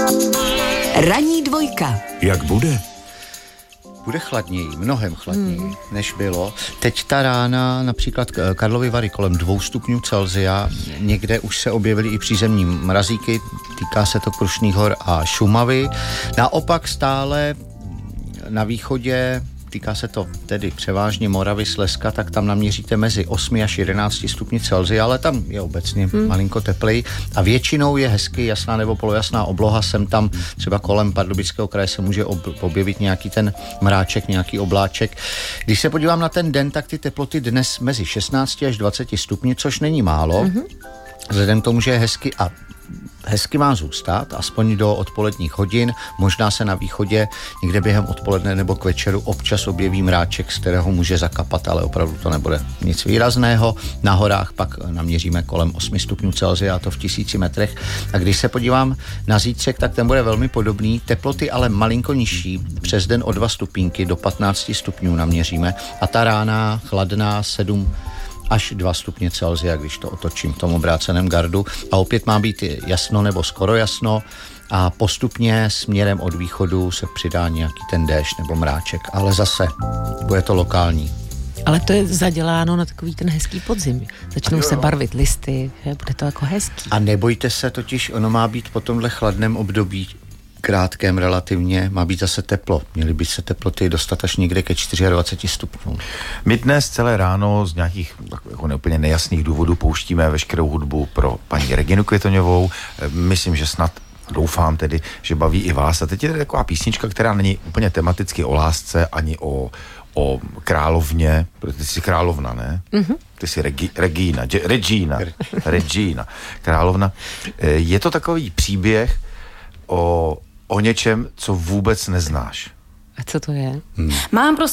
Ranní dvojka. Jak bude? Bude chladněji, mnohem chladněji, než bylo. Teď ta rána, například Karlovy Vary kolem 2 stupňů Celsia, někde už se objevily i přízemní mrazíky, týká se to Krušných hor a Šumavy. Naopak stále na východě, týká se to tedy převážně Moravy, Slezska, tak tam naměříte mezi 8 až 11 stupni Celsia, ale tam je obecně malinko teplej a většinou je hezky jasná nebo polojasná obloha, sem tam třeba kolem Pardubického kraje se může objevit nějaký ten mráček, nějaký obláček. Když se podívám na ten den, tak ty teploty dnes mezi 16 až 20 stupni, což není málo, vzhledem k tomu, že je hezky a hezky má zůstat, aspoň do odpoledních hodin. Možná se na východě někde během odpoledne nebo k večeru občas objeví mráček, z kterého může zakapat, ale opravdu to nebude nic výrazného. Na horách pak naměříme kolem 8 stupňů Celsia, a to v 1000 metrech. A když se podívám na zítřek, tak ten bude velmi podobný. Teploty ale malinko nižší. Přes den o 2 stupínky do 15 stupňů naměříme. A ta rána chladná 7 až 2 stupně Celsia, když to otočím v tom obráceném gardu. A opět má být jasno nebo skoro jasno a postupně směrem od východu se přidá nějaký ten déšť nebo mráček, ale zase bude to lokální. Ale to je zaděláno na takový ten hezký podzim. Začnou se barvit listy, že? Bude to jako hezký. A nebojte se, totiž ono má být po tomhle chladném období krátkém relativně, má být zase teplo. Měly by se teploty dostat až někde ke 24 stupňům. My dnes celé ráno z nějakých jako neúplně nejasných důvodů pouštíme veškerou hudbu pro paní Reginu Květoňovou. Myslím, že snad doufám tedy, že baví i vás. A teď je taková písnička, která není úplně tematicky o lásce, ani o královně, protože ty jsi královna, ne? Ty jsi Regina, královna. Je to takový příběh o něčem, co vůbec neznáš. A co to je? Mám pro